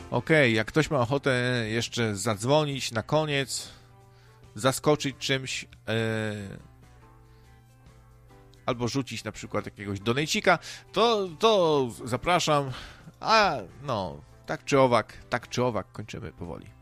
Okej, jak ktoś ma ochotę jeszcze zadzwonić na koniec, zaskoczyć czymś, albo rzucić na przykład jakiegoś donejcika, to zapraszam. A no, tak czy owak kończymy powoli.